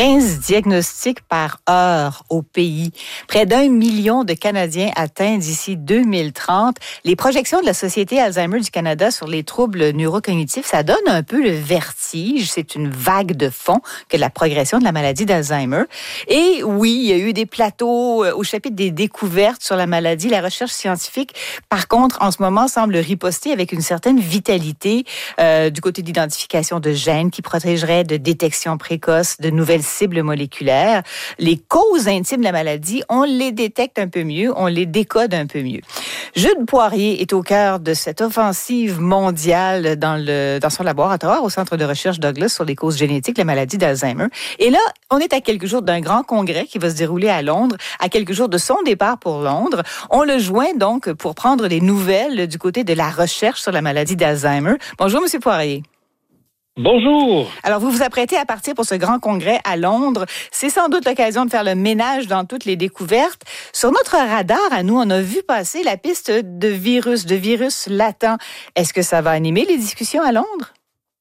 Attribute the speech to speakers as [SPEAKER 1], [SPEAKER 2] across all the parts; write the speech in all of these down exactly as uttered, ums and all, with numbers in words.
[SPEAKER 1] quinze diagnostics par heure au pays. Près d'un million de Canadiens atteints d'ici deux mille trente. Les projections de la Société Alzheimer du Canada sur les troubles neurocognitifs, ça donne un peu le vertige. C'est une vague de fond que la progression de la maladie d'Alzheimer. Et oui, il y a eu des plateaux au chapitre des découvertes sur la maladie. La recherche scientifique, par contre, en ce moment, semble riposter avec une certaine vitalité euh, du côté d'identification de gènes qui protégeraient de détection précoce de nouvelles cibles moléculaires. Les causes intimes de la maladie, on les détecte un peu mieux, on les décode un peu mieux. Jude Poirier est au cœur de cette offensive mondiale dans, le, dans son laboratoire au Centre de recherche Douglas sur les causes génétiques de la maladie d'Alzheimer. Et là, on est à quelques jours d'un grand congrès qui va se dérouler à Londres, à quelques jours de son départ pour Londres. On le joint donc pour prendre les nouvelles du côté de la recherche sur la maladie d'Alzheimer. Bonjour, M. Poirier.
[SPEAKER 2] Bonjour.
[SPEAKER 1] Alors, vous vous apprêtez à partir pour ce grand congrès à Londres. C'est sans doute l'occasion de faire le ménage dans toutes les découvertes. Sur notre radar, à nous, on a vu passer la piste de virus, de virus latent. Est-ce que ça va animer les discussions à Londres?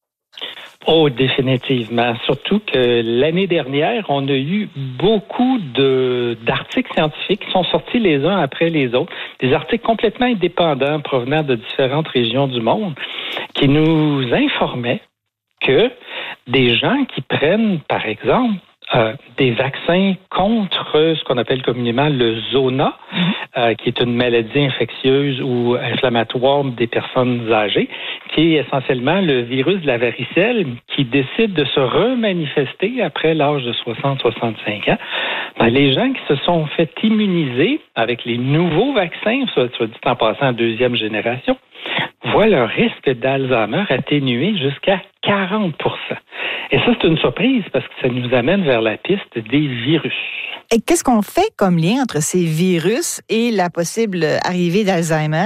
[SPEAKER 2] Oh, définitivement. Surtout que l'année dernière, on a eu beaucoup de, d'articles scientifiques qui sont sortis les uns après les autres. Des articles complètement indépendants provenant de différentes régions du monde qui nous informaient que des gens qui prennent, par exemple, euh, des vaccins contre ce qu'on appelle communément le zona, euh, qui est une maladie infectieuse ou inflammatoire des personnes âgées, qui est essentiellement le virus de la varicelle qui décide de se remanifester après l'âge de soixante à soixante-cinq ans. Ben, les gens qui se sont fait immuniser avec les nouveaux vaccins, soit, soit dit en passant en deuxième génération, voient leur risque d'Alzheimer atténué jusqu'à quarante pour cent. Et ça, c'est une surprise parce que ça nous amène vers la piste des virus.
[SPEAKER 1] Et qu'est-ce qu'on fait comme lien entre ces virus et la possible arrivée d'Alzheimer?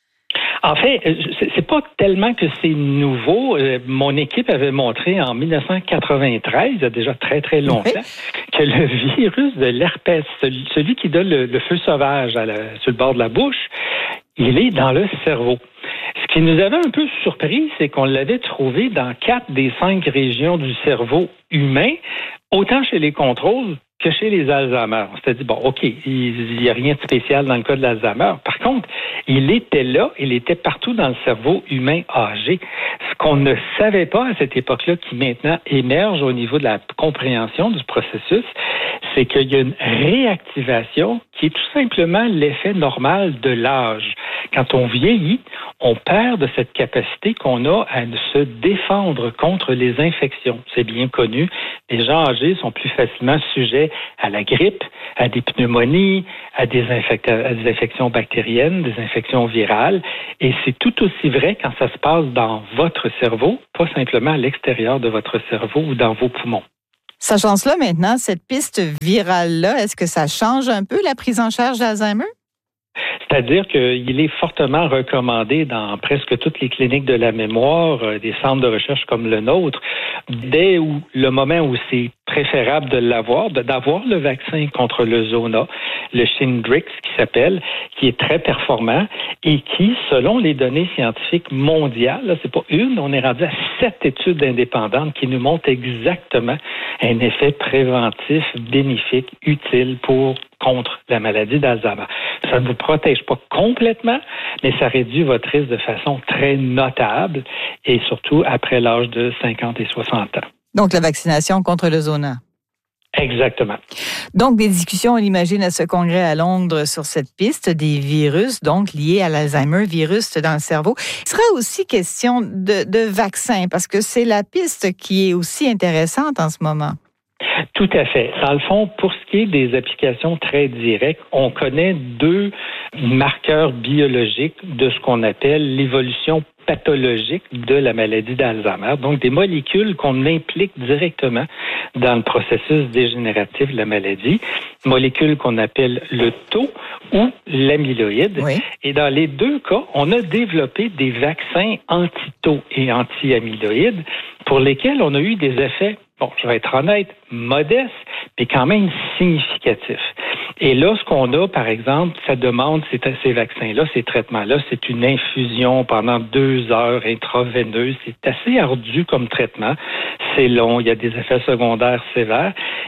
[SPEAKER 2] En fait, c'est pas tellement que c'est nouveau. Mon équipe avait montré en dix-neuf cent quatre-vingt-treize, il y a déjà très, très longtemps, oui, que le virus de l'herpès, celui qui donne le, le feu sauvage à la, sur le bord de la bouche, il est dans le cerveau. Ce qui nous avait un peu surpris, c'est qu'on l'avait trouvé dans quatre des cinq régions du cerveau humain, autant chez les contrôles que chez les Alzheimer. On s'était dit, bon, OK, il n'y a rien de spécial dans le cas de l'Alzheimer. Par contre, il était là, il était partout dans le cerveau humain âgé. Ce qu'on ne savait pas à cette époque-là, qui maintenant émerge au niveau de la compréhension du processus, c'est qu'il y a une réactivation qui est tout simplement l'effet normal de l'âge. Quand on vieillit, on perd de cette capacité qu'on a à se défendre contre les infections. C'est bien connu. Les gens âgés sont plus facilement sujets à la grippe, à des pneumonies, à des, infect- à des infections bactériennes, des infections virales. Et c'est tout aussi vrai quand ça se passe dans votre cerveau, pas simplement à l'extérieur de votre cerveau ou dans vos poumons.
[SPEAKER 1] Sachant cela maintenant, cette piste virale-là, est-ce que ça change un peu la prise en charge d'Alzheimer?
[SPEAKER 2] C'est-à-dire qu'il est fortement recommandé dans presque toutes les cliniques de la mémoire, euh, des centres de recherche comme le nôtre, dès où, le moment où c'est préférable de l'avoir, de, d'avoir le vaccin contre le zona, le Shingrix qui s'appelle, qui est très performant et qui, selon les données scientifiques mondiales, là, c'est pas une, on est rendu à sept études indépendantes qui nous montrent exactement un effet préventif, bénéfique, utile pour contre la maladie d'Alzheimer. Ça ne vous protège pas complètement, mais ça réduit votre risque de façon très notable et surtout après l'âge de cinquante et soixante ans.
[SPEAKER 1] Donc, la vaccination contre le zona.
[SPEAKER 2] Exactement.
[SPEAKER 1] Donc, des discussions, on imagine, à ce congrès à Londres sur cette piste des virus, donc liés à l'Alzheimer, virus dans le cerveau. Il sera aussi question de, de vaccins, parce que c'est la piste qui est aussi intéressante en ce moment.
[SPEAKER 2] Tout à fait. Dans le fond, pour ce qui est des applications très directes, on connaît deux marqueurs biologiques de ce qu'on appelle l'évolution pathologique de la maladie d'Alzheimer, donc des molécules qu'on implique directement dans le processus dégénératif de la maladie, molécules qu'on appelle le tau ou l'amyloïde. Oui. Et dans les deux cas, on a développé des vaccins anti-tau et anti-amyloïde pour lesquels on a eu des effets, bon, je vais être honnête, modestes, mais quand même significatifs. Et là, ce qu'on a, par exemple, ça demande ces, ces vaccins-là, ces traitements-là, c'est une infusion pendant deux heures intraveineuse. C'est assez ardu comme traitement. C'est long, il y a des effets secondaires sévères.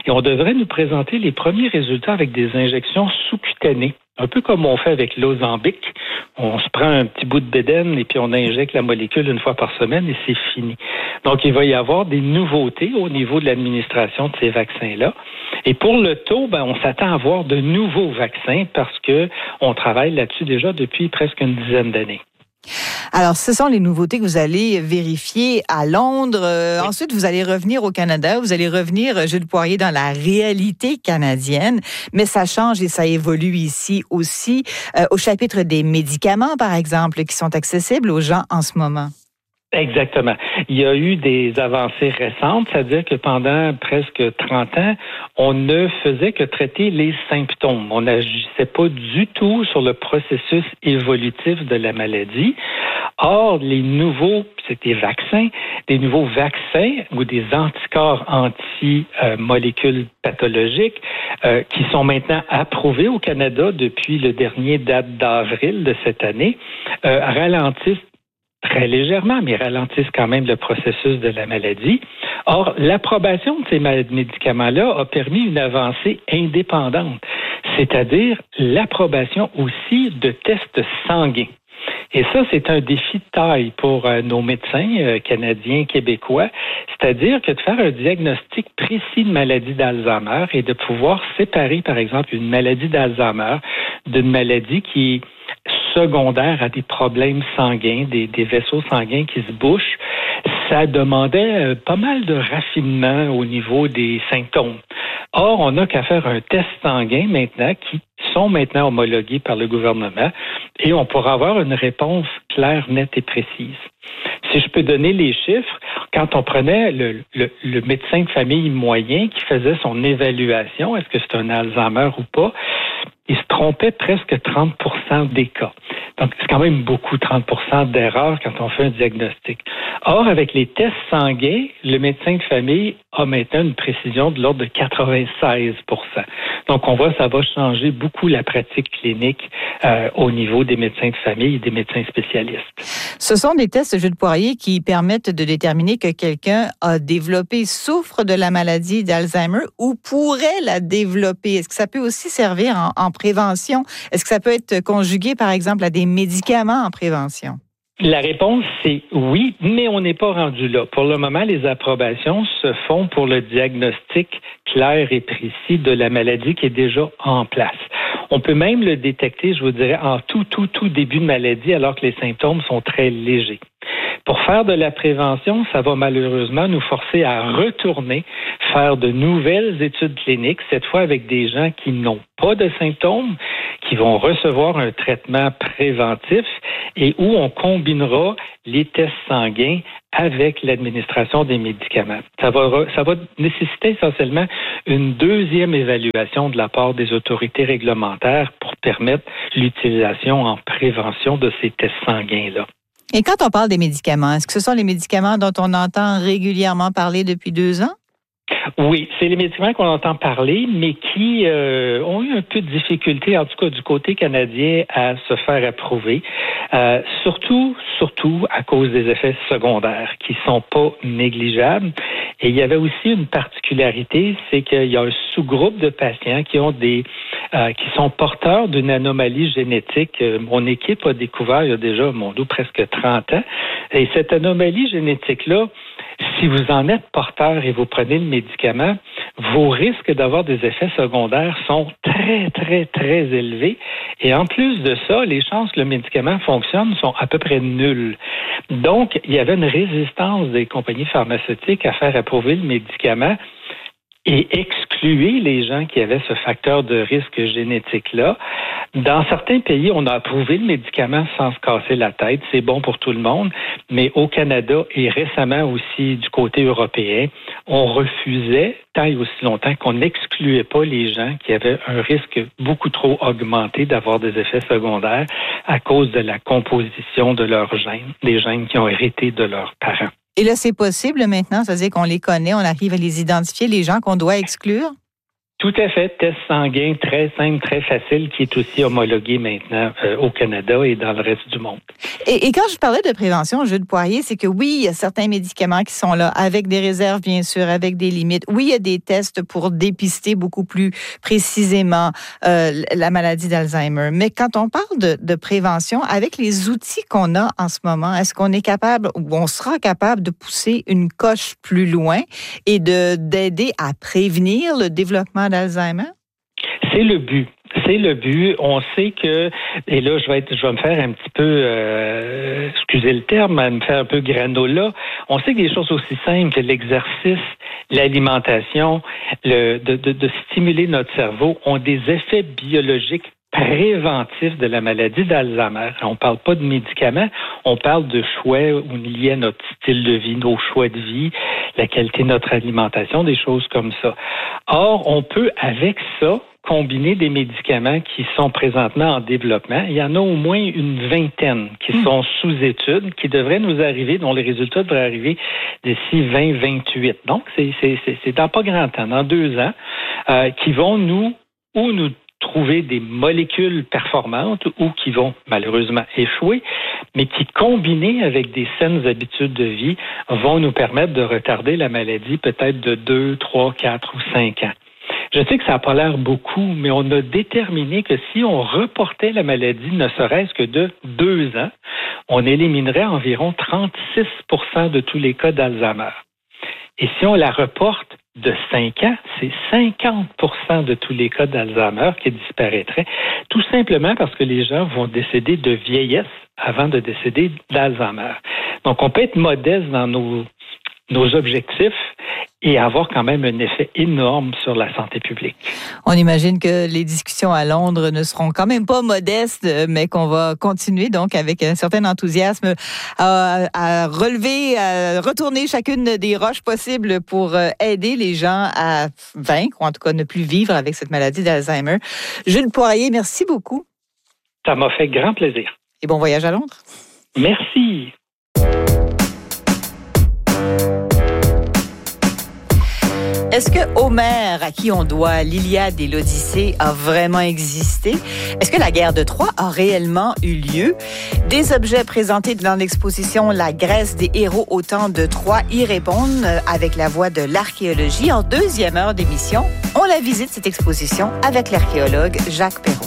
[SPEAKER 2] Et on devrait nous présenter les premiers résultats avec des injections sous-cutanées. Un peu comme on fait avec l'Ozempic. On se prend un petit bout de bédaine et puis on injecte la molécule une fois par semaine et c'est fini. Donc, il va y avoir des nouveautés au niveau de l'administration de ces vaccins-là. Et pour le taux, ben, on s'attend à avoir de nouveaux vaccins parce que on travaille là-dessus déjà depuis presque une dizaine d'années.
[SPEAKER 1] Alors, ce sont les nouveautés que vous allez vérifier à Londres. Euh, oui. Ensuite, vous allez revenir au Canada. Vous allez revenir, Jules Poirier, dans la réalité canadienne. Mais ça change et ça évolue ici aussi. Euh, au chapitre des médicaments, par exemple, qui sont accessibles aux gens en ce moment.
[SPEAKER 2] Exactement. Il y a eu des avancées récentes, c'est-à-dire que pendant presque trente ans, on ne faisait que traiter les symptômes. On n'agissait pas du tout sur le processus évolutif de la maladie. Or, les nouveaux, c'est des vaccins, des nouveaux vaccins ou des anticorps anti-molécules pathologiques euh, qui sont maintenant approuvés au Canada depuis le dernier date d'avril de cette année, euh, ralentissent très légèrement, mais ralentissent quand même le processus de la maladie. Or, l'approbation de ces médicaments-là a permis une avancée indépendante, c'est-à-dire l'approbation aussi de tests sanguins. Et ça, c'est un défi de taille pour euh, nos médecins euh, canadiens, québécois, c'est-à-dire que de faire un diagnostic précis de maladie d'Alzheimer et de pouvoir séparer, par exemple, une maladie d'Alzheimer d'une maladie qui est secondaire à des problèmes sanguins, des, des vaisseaux sanguins qui se bouchent, ça demandait euh, pas mal de raffinement au niveau des symptômes. Or, on n'a qu'à faire un test sanguin maintenant qui sont maintenant homologués par le gouvernement et on pourra avoir une réponse claire, nette et précise. Si je peux donner les chiffres, quand on prenait le, le, le médecin de famille moyen qui faisait son évaluation, est-ce que c'est un Alzheimer ou pas, il se trompait presque trente pour cent des cas. Donc, c'est quand même beaucoup, trente pour cent d'erreurs quand on fait un diagnostic. Or, avec les tests sanguins, le médecin de famille a maintenant une précision de l'ordre de quatre-vingt-seize pour cent. Donc, on voit ça va changer beaucoup la pratique clinique euh, au niveau des médecins de famille et des médecins spécialistes.
[SPEAKER 1] Ce sont des tests, Jules Poirier, qui permettent de déterminer que quelqu'un a développé, souffre de la maladie d'Alzheimer ou pourrait la développer. Est-ce que ça peut aussi servir en, en prévention? Est-ce que ça peut être conjugué, par exemple, à des médicaments en prévention?
[SPEAKER 2] La réponse, c'est oui, mais on n'est pas rendu là. Pour le moment, les approbations se font pour le diagnostic clair et précis de la maladie qui est déjà en place. On peut même le détecter, je vous dirais, en tout, tout, tout début de maladie, alors que les symptômes sont très légers. Pour faire de la prévention, ça va malheureusement nous forcer à retourner faire de nouvelles études cliniques, cette fois avec des gens qui n'ont pas de symptômes, qui vont recevoir un traitement préventif et où on combinera les tests sanguins avec l'administration des médicaments. Ça va, ça va nécessiter essentiellement une deuxième évaluation de la part des autorités réglementaires pour permettre l'utilisation en prévention de ces tests sanguins-là.
[SPEAKER 1] Et quand on parle des médicaments, est-ce que ce sont les médicaments dont on entend régulièrement parler depuis deux ans?
[SPEAKER 2] Oui, c'est les médicaments qu'on entend parler, mais qui euh, ont eu un peu de difficulté, en tout cas du côté canadien, à se faire approuver. Euh, surtout, surtout à cause des effets secondaires qui sont pas négligeables. Et il y avait aussi une particularité, c'est qu'il y a un sous-groupe de patients qui ont des euh, qui sont porteurs d'une anomalie génétique. Euh, mon équipe a découvert il y a déjà, mon dos, presque trente ans. Et cette anomalie génétique-là, si vous en êtes porteur et vous prenez le médicament, vos risques d'avoir des effets secondaires sont très, très, très élevés. Et en plus de ça, les chances que le médicament fonctionne sont à peu près nulles. Donc, il y avait une résistance des compagnies pharmaceutiques à faire approuver le médicament et excluer les gens qui avaient ce facteur de risque génétique-là. Dans certains pays, on a approuvé le médicament sans se casser la tête. C'est bon pour tout le monde. Mais au Canada et récemment aussi du côté européen, on refusait, tant et aussi longtemps, qu'on n'excluait pas les gens qui avaient un risque beaucoup trop augmenté d'avoir des effets secondaires à cause de la composition de leurs gènes, des gènes qui ont hérité de leurs parents.
[SPEAKER 1] Et là, c'est possible maintenant, c'est-à-dire qu'on les connaît, on arrive à les identifier, les gens qu'on doit exclure?
[SPEAKER 2] Tout à fait. Test sanguin très simple, très facile, qui est aussi homologué maintenant euh, au Canada et dans le reste du monde.
[SPEAKER 1] Et, et quand je parlais de prévention, Jules Poirier, c'est que oui, il y a certains médicaments qui sont là, avec des réserves, bien sûr, avec des limites. Oui, il y a des tests pour dépister beaucoup plus précisément euh, la maladie d'Alzheimer. Mais quand on parle de, de prévention, avec les outils qu'on a en ce moment, est-ce qu'on est capable, ou on sera capable de pousser une coche plus loin et de d'aider à prévenir le développement d'Alzheimer?
[SPEAKER 2] C'est le but. C'est le but. On sait que, et là, je vais être, je vais me faire un petit peu, euh, excusez le terme, me faire un peu granola. On sait que des choses aussi simples que l'exercice, l'alimentation, le, de, de, de stimuler notre cerveau ont des effets biologiques préventifs de la maladie d'Alzheimer. On ne parle pas de médicaments, on parle de choix liés à notre style de vie, nos choix de vie, la qualité de notre alimentation, des choses comme ça. Or, on peut, avec ça, combiner des médicaments qui sont présentement en développement. Il y en a au moins une vingtaine qui mmh. sont sous étude, qui devraient nous arriver, dont les résultats devraient arriver d'ici vingt vingt-huit. Donc, c'est, c'est, c'est, c'est dans pas grand temps, dans deux ans, euh, qui vont nous, ou nous trouver des molécules performantes ou qui vont malheureusement échouer, mais qui, combinées avec des saines habitudes de vie, vont nous permettre de retarder la maladie peut-être de deux, trois, quatre ou cinq ans. Je sais que ça n'a pas l'air beaucoup, mais on a déterminé que si on reportait la maladie ne serait-ce que de deux ans, on éliminerait environ trente-six pour cent de tous les cas d'Alzheimer. Et si on la reporte de cinq ans, c'est cinquante pour cent de tous les cas d'Alzheimer qui disparaîtraient, tout simplement parce que les gens vont décéder de vieillesse avant de décéder d'Alzheimer. Donc, on peut être modeste dans nos, nos objectifs et avoir quand même un effet énorme sur la santé publique.
[SPEAKER 1] On imagine que les discussions à Londres ne seront quand même pas modestes, mais qu'on va continuer donc avec un certain enthousiasme à, à relever, à retourner chacune des roches possibles pour aider les gens à vaincre, ou en tout cas ne plus vivre avec cette maladie d'Alzheimer. Jules Poirier, merci beaucoup.
[SPEAKER 2] Ça m'a fait grand plaisir.
[SPEAKER 1] Et bon voyage à Londres.
[SPEAKER 2] Merci.
[SPEAKER 1] Est-ce que Homère, à qui on doit l'Iliade et l'Odyssée, a vraiment existé? Est-ce que la guerre de Troie a réellement eu lieu? Des objets présentés dans l'exposition La Grèce des héros au temps de Troie y répondent avec la voix de l'archéologie. En deuxième heure d'émission, on la visite cette exposition avec l'archéologue Jacques Perrault.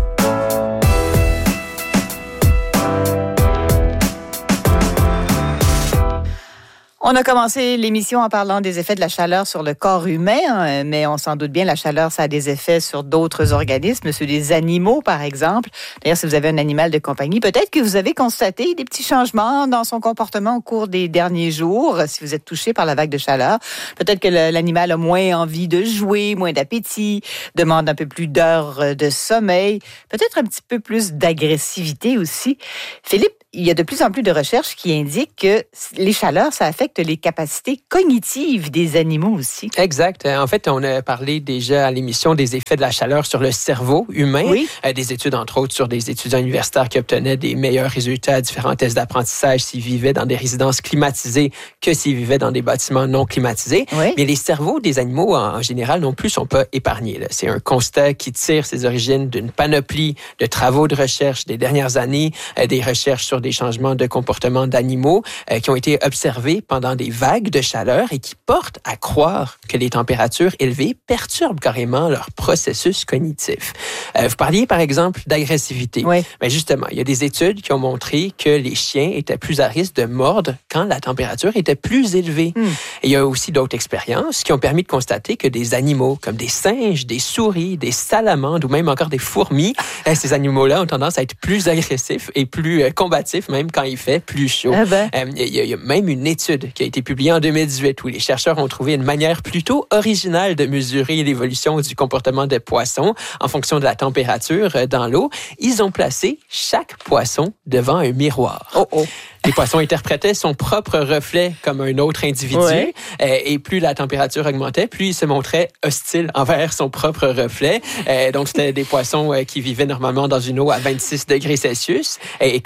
[SPEAKER 1] On a commencé l'émission en parlant des effets de la chaleur sur le corps humain, mais on s'en doute bien, la chaleur, ça a des effets sur d'autres organismes, sur des animaux, par exemple. D'ailleurs, si vous avez un animal de compagnie, peut-être que vous avez constaté des petits changements dans son comportement au cours des derniers jours, si vous êtes touché par la vague de chaleur. Peut-être que l'animal a moins envie de jouer, moins d'appétit, demande un peu plus d'heures de sommeil, peut-être un petit peu plus d'agressivité aussi. Philippe, il y a de plus en plus de recherches qui indiquent que les chaleurs, ça affecte les capacités cognitives des animaux aussi.
[SPEAKER 3] Exact. En fait, on a parlé déjà à l'émission des effets de la chaleur sur le cerveau humain. Oui. Euh, des études, entre autres, sur des étudiants universitaires qui obtenaient des meilleurs résultats à différents tests d'apprentissage s'ils vivaient dans des résidences climatisées que s'ils vivaient dans des bâtiments non climatisés. Oui. Mais les cerveaux des animaux, en, en général, non plus, sont pas épargnés. Là. C'est un constat qui tire ses origines d'une panoplie de travaux de recherche des dernières années, euh, des recherches sur des changements de comportement d'animaux euh, qui ont été observés pendant des vagues de chaleur et qui portent à croire que les températures élevées perturbent carrément leur processus cognitif. Euh, vous parliez par exemple d'agressivité.
[SPEAKER 1] Oui.
[SPEAKER 3] Mais justement, il y a des études qui ont montré que les chiens étaient plus à risque de mordre quand la température était plus élevée. Mm. Et il y a aussi d'autres expériences qui ont permis de constater que des animaux comme des singes, des souris, des salamandres ou même encore des fourmis, euh, ces animaux-là ont tendance à être plus agressifs et plus euh, combatifs même quand il fait plus chaud.
[SPEAKER 1] Ah ben.
[SPEAKER 3] euh, il, y a, il y a même une étude qui a été publiée en deux mille dix-huit où les chercheurs ont trouvé une manière plutôt originale de mesurer l'évolution du comportement des poissons en fonction de la température dans l'eau. Ils ont placé chaque poisson devant un miroir.
[SPEAKER 1] Oh oh.
[SPEAKER 3] Les poissons interprétaient son propre reflet comme un autre individu. Ouais. Euh, et plus la température augmentait, plus il se montrait hostile envers son propre reflet. Euh, donc, c'était des poissons euh, qui vivaient normalement dans une eau à vingt-six degrés Celsius. Et, et quand la température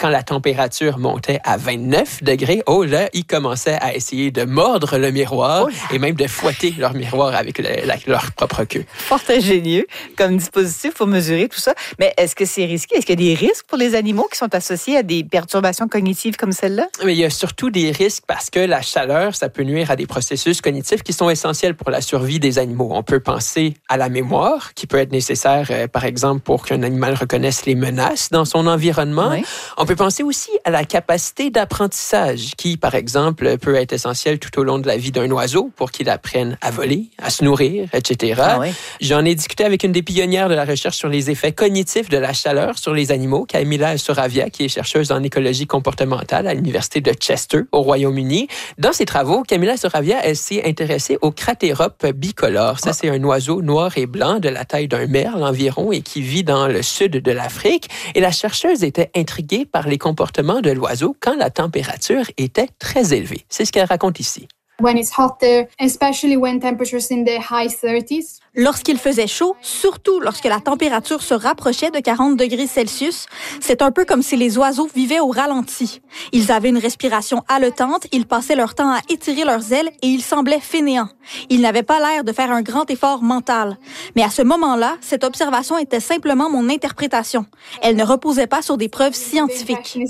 [SPEAKER 3] température montait à vingt-neuf degrés, oh là, ils commençaient à essayer de mordre le miroir oh et même de fouetter leur miroir avec le, la, leur propre queue.
[SPEAKER 1] Fort ingénieux comme dispositif pour mesurer tout ça. Mais est-ce que c'est risqué? Est-ce qu'il y a des risques pour les animaux qui sont associés à des perturbations cognitives comme celle-là?
[SPEAKER 3] Mais il y a surtout des risques parce que la chaleur, ça peut nuire à des processus cognitifs qui sont essentiels pour la survie des animaux. On peut penser à la mémoire, qui peut être nécessaire, euh, par exemple, pour qu'un animal reconnaisse les menaces dans son environnement. Oui. On peut penser aussi à la capacité d'apprentissage, qui, par exemple, peut être essentielle tout au long de la vie d'un oiseau pour qu'il apprenne à voler, à se nourrir, et cetera. Ah oui. J'en ai discuté avec une des pionnières de la recherche sur les effets cognitifs de la chaleur sur les animaux, Camila Soravia, qui est chercheuse en écologie comportementale à l'Université de Chester, au Royaume-Uni. Dans ses travaux, Camila Soravia, elle s'est intéressée au cratérope bicolore. Ça, c'est un oiseau noir et blanc de la taille d'un merle environ et qui vit dans le sud de l'Afrique. Et la chercheuse était intriguée par les comportements de l'oiseau quand la température était très élevée. C'est ce qu'elle raconte ici.
[SPEAKER 4] When it's hot there, especially when temperatures in the high thirties.
[SPEAKER 5] Lorsqu'il faisait chaud, surtout lorsque la température se rapprochait de quarante degrés Celsius, c'est un peu comme si les oiseaux vivaient au ralenti. Ils avaient une respiration haletante, ils passaient leur temps à étirer leurs ailes et ils semblaient fainéants. Ils n'avaient pas l'air de faire un grand effort mental. Mais à ce moment-là, cette observation était simplement mon interprétation. Elle ne reposait pas sur des preuves scientifiques.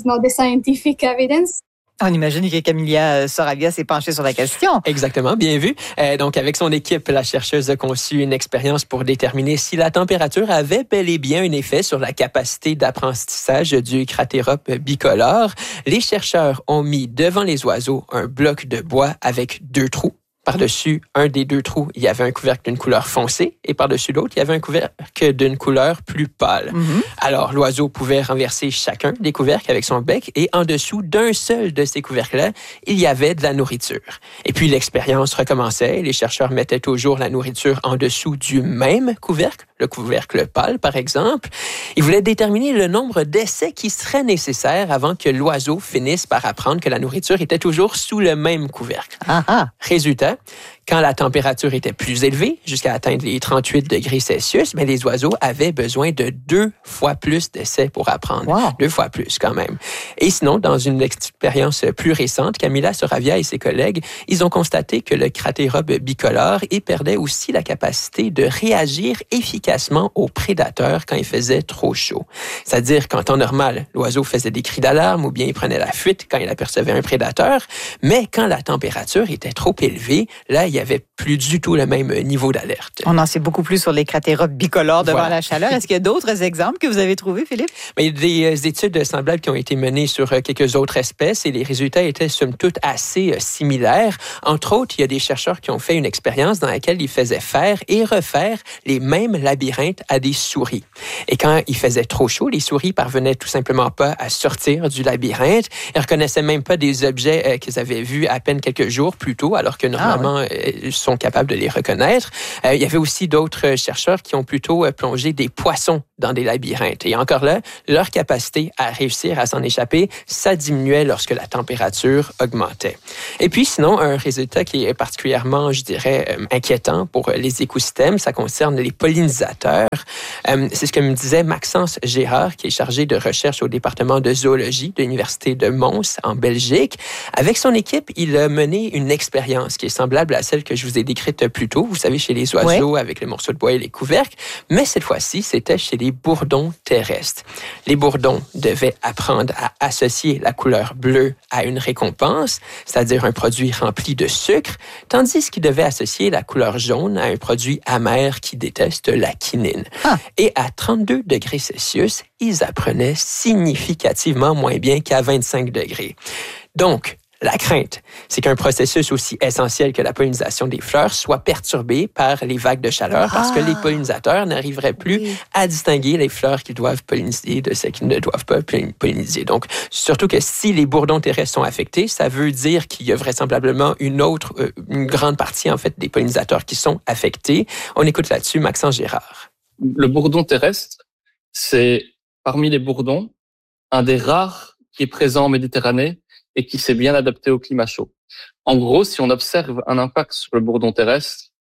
[SPEAKER 1] On imagine que Camila Soravia s'est penchée sur la question.
[SPEAKER 3] Exactement, bien vu. Euh, donc, avec son équipe, la chercheuse a conçu une expérience pour déterminer si la température avait bel et bien un effet sur la capacité d'apprentissage du cratérope bicolore. Les chercheurs ont mis devant les oiseaux un bloc de bois avec deux trous. Par-dessus un des deux trous, il y avait un couvercle d'une couleur foncée et par-dessus l'autre, il y avait un couvercle d'une couleur plus pâle. Mm-hmm. Alors, l'oiseau pouvait renverser chacun des couvercles avec son bec et en dessous d'un seul de ces couvercles-là, il y avait de la nourriture. Et puis, l'expérience recommençait. Les chercheurs mettaient toujours la nourriture en dessous du même couvercle, le couvercle pâle, par exemple. Ils voulaient déterminer le nombre d'essais qui seraient nécessaires avant que l'oiseau finisse par apprendre que la nourriture était toujours sous le même couvercle. Ah ah. Résultat, quand la température était plus élevée, jusqu'à atteindre les trente-huit degrés Celsius, mais les oiseaux avaient besoin de deux fois plus d'essais pour apprendre. Wow. Deux fois plus, quand même. Et sinon, dans une expérience plus récente, Camila Soravia et ses collègues, ils ont constaté que le cratérope bicolore y perdait aussi la capacité de réagir efficacement aux prédateurs quand il faisait trop chaud. C'est-à-dire qu'en temps normal, l'oiseau faisait des cris d'alarme ou bien il prenait la fuite quand il apercevait un prédateur, mais quand la température était trop élevée, là, il n'y avait plus du tout le même niveau d'alerte.
[SPEAKER 1] On en sait beaucoup plus sur les cratéropes bicolores devant voilà. la chaleur. Est-ce qu'il y a d'autres exemples que vous avez trouvés, Philippe?
[SPEAKER 3] Mais il y a des études semblables qui ont été menées sur quelques autres espèces et les résultats étaient somme toute assez similaires. Entre autres, il y a des chercheurs qui ont fait une expérience dans laquelle ils faisaient faire et refaire les mêmes labyrinthes à des souris. Et quand il faisait trop chaud, les souris parvenaient tout simplement pas à sortir du labyrinthe. Elles reconnaissaient même pas des objets qu'ils avaient vus à peine quelques jours plus tôt, alors que normalement, ah, ouais. sont capables de les reconnaître. Euh, il y avait aussi d'autres chercheurs qui ont plutôt plongé des poissons dans des labyrinthes. Et encore là, leur capacité à réussir à s'en échapper, ça diminuait lorsque la température augmentait. Et puis sinon, un résultat qui est particulièrement, je dirais, inquiétant pour les écosystèmes, ça concerne les pollinisateurs. Euh, c'est ce que me disait Maxence Gérard, qui est chargé de recherche au département de zoologie de l'Université de Mons, en Belgique. Avec son équipe, il a mené une expérience qui est semblable à celle que je vous ai décrite plus tôt, vous savez, chez les oiseaux, oui. avec les morceaux de bois et les couvercles, mais cette fois-ci, c'était chez les bourdons terrestres. Les bourdons devaient apprendre à associer la couleur bleue à une récompense, c'est-à-dire un produit rempli de sucre, tandis qu'ils devaient associer la couleur jaune à un produit amer qui déteste la quinine. Ah. Et à trente-deux degrés Celsius, ils apprenaient significativement moins bien qu'à vingt-cinq degrés. Donc, la crainte, c'est qu'un processus aussi essentiel que la pollinisation des fleurs soit perturbé par les vagues de chaleur parce ah. que les pollinisateurs n'arriveraient plus oui. à distinguer les fleurs qu'ils doivent polliniser de celles qu'ils ne doivent pas polliniser. Donc, surtout que si les bourdons terrestres sont affectés, ça veut dire qu'il y a vraisemblablement une autre, euh, une grande partie en fait des pollinisateurs qui sont affectés. On écoute là-dessus Maxence Gérard.
[SPEAKER 6] Le bourdon terrestre, c'est parmi les bourdons un des rares qui est présent en Méditerranée et qui s'est bien adapté au climat chaud. En gros, si on observe un impact sur le bourdon terrestre,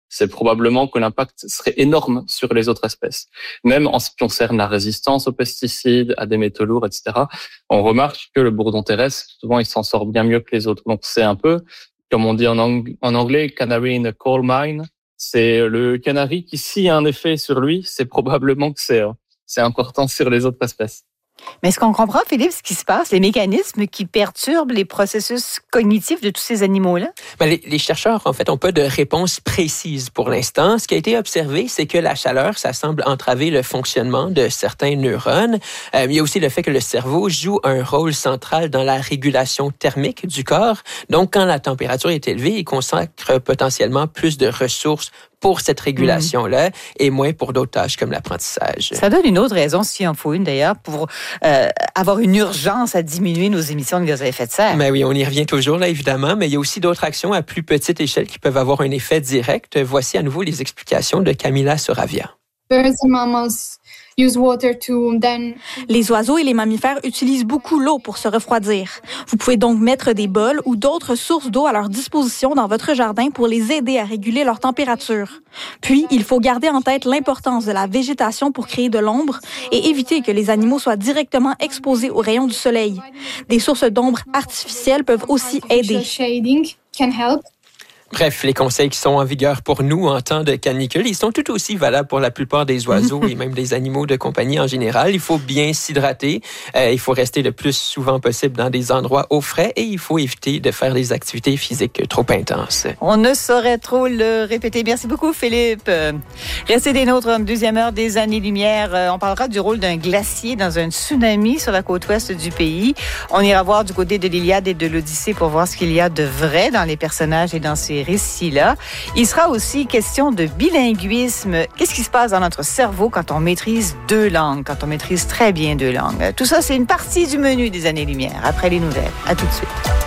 [SPEAKER 6] c'est probablement que l'impact serait énorme sur les autres espèces. Même en ce qui concerne la résistance aux pesticides, à des métaux lourds, et cetera, on remarque que le bourdon terrestre, souvent, il s'en sort bien mieux que les autres. Donc, c'est un peu, comme on dit en, ang- en anglais, canary in a coal mine. C'est le canari qui, s'il y a un effet sur lui, c'est probablement que c'est, c'est important sur les autres espèces.
[SPEAKER 1] Mais est-ce qu'on comprend, Philippe, ce qui se passe, les mécanismes qui perturbent les processus cognitifs de tous ces animaux-là?
[SPEAKER 3] Ben, les, les chercheurs, en fait, n'ont pas de réponse précise pour l'instant. Ce qui a été observé, c'est que la chaleur, ça semble entraver le fonctionnement de certains neurones. Euh, il y a aussi le fait que le cerveau joue un rôle central dans la régulation thermique du corps. Donc, quand la température est élevée, il consacre potentiellement plus de ressources pour cette régulation-là mmh. et moins pour d'autres tâches comme l'apprentissage.
[SPEAKER 1] Ça donne une autre raison, s'il en faut une d'ailleurs, pour euh, avoir une urgence à diminuer nos émissions de gaz à effet de serre.
[SPEAKER 3] Mais oui, on y revient toujours là, évidemment, mais il y a aussi d'autres actions à plus petite échelle qui peuvent avoir un effet direct. Voici à nouveau les explications de Camila Soravia.
[SPEAKER 4] Birds and mammals use water to then...
[SPEAKER 5] Les oiseaux et les mammifères utilisent beaucoup l'eau pour se refroidir. Vous pouvez donc mettre des bols ou d'autres sources d'eau à leur disposition dans votre jardin pour les aider à réguler leur température. Puis, il faut garder en tête l'importance de la végétation pour créer de l'ombre et éviter que les animaux soient directement exposés aux rayons du soleil. Des sources d'ombre artificielles peuvent aussi aider.
[SPEAKER 4] Shading can help.
[SPEAKER 3] Bref, les conseils qui sont en vigueur pour nous en temps de canicule, ils sont tout aussi valables pour la plupart des oiseaux et même des animaux de compagnie en général. Il faut bien s'hydrater, euh, il faut rester le plus souvent possible dans des endroits au frais et il faut éviter de faire des activités physiques trop intenses.
[SPEAKER 1] On ne saurait trop le répéter. Merci beaucoup, Philippe. Restez des nôtres en deuxième heure des années-lumière. On parlera du rôle d'un glacier dans un tsunami sur la côte ouest du pays. On ira voir du côté de l'Iliade et de l'Odyssée pour voir ce qu'il y a de vrai dans les personnages et dans ces récits-là. Il sera aussi question de bilinguisme. Qu'est-ce qui se passe dans notre cerveau quand on maîtrise deux langues, quand on maîtrise très bien deux langues? Tout ça, c'est une partie du menu des années-lumière. Après les nouvelles. À tout de suite.